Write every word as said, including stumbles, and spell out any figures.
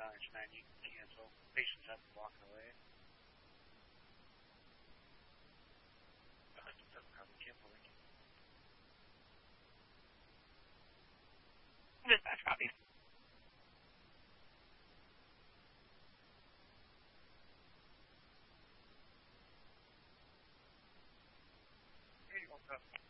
times, man, you can cancel. Patients have to walk away. Dispatch copy. Hey, what's up?